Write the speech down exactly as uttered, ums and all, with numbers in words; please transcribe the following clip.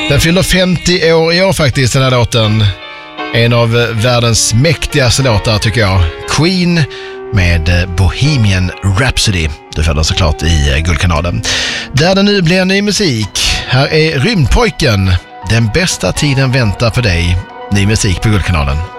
Den fyller femtio år i år faktiskt, den här låten. En av världens mäktigaste låtar tycker jag. Queen med Bohemian Rhapsody. Du får den såklart i Guldkanalen. Där det nu blir ny musik. Här är Rymdpojken. Den bästa tiden väntar för dig. Ny musik på Guldkanalen.